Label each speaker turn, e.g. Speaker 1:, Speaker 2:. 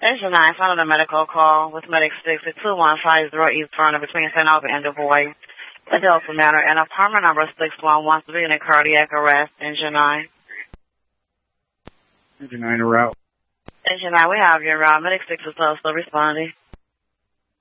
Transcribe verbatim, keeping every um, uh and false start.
Speaker 1: Engine nine, followed a medical call with Medic six at two one five zero East Vernon between Saint Albert and Du Bois, Adelphi Manor, and apartment number six one one three in a cardiac arrest. Engine nine.
Speaker 2: Engine nine, a route.
Speaker 1: Engine nine, we have your route. Medic six is also responding.